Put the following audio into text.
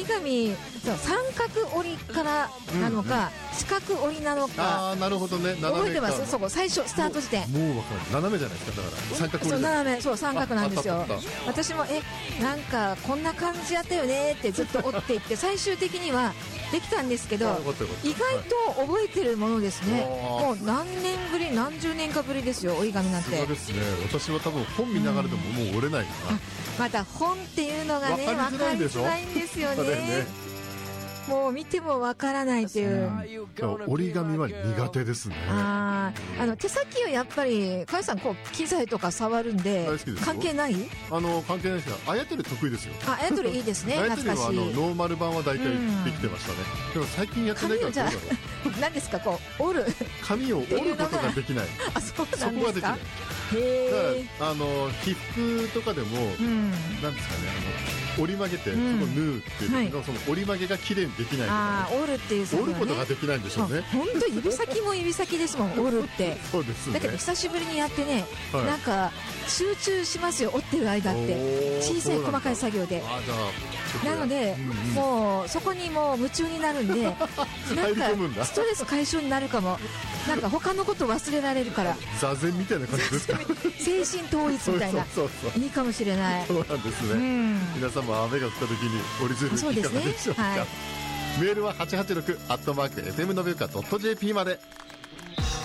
折り紙、そう三角折りからなのか、四角折りなのか。 なるほどね。 覚えてます？そこ最初スタート時点。 もう分かる。斜めじゃないですか。だから三角折り。 そう斜め、そう三角なんですよ。 あった私もなんかこんな感じやったよねってずっと折っていって最終的にはできたんですけど、意外と覚えてるものですね。もう何年ぶり、何十年かぶりですよ、折り紙なんて。 そうですね。私は多分本見ながらでももう折れないかな。 また本っていうのがね、分かりづらいんですよね。もう見てもわからないという。 折り紙は苦手ですね。 手先はやっぱりかやさんこう機材とか触るんで関係ない？ 関係ないですが、あやとり得意ですよ。 あやとりいいですね。 あやとりは懐かしい。 ノーマル版は大体できてましたね。でも最近やってないからどうだろう。 何ですか、こう折る紙を折ることができない。 あ、そうなんですか。 そこができない。 へー。被服とかでも、なんですかね、折り曲げて、その縫うっていう時のその折り曲げが綺麗にできないとかね。 折るっていう作業ね。 折ることができないんでしょうね。 本当指先も指先ですもん、折るって。 そうですね。 だけど久しぶりにやってね、なんか集中しますよ、折ってる間って。小さい細かい作業で。なので、もうそこにもう夢中になるんで、なんかストレス解消になるかも。なんか他のこと忘れられるから。 座禅みたいな感じですか。 精神統一みたいな。いいかもしれない。 そうなんですね。皆さんも雨が降った時に折り鶴いかがでしょうか。メールは886@fm-nobeuka.jp まで。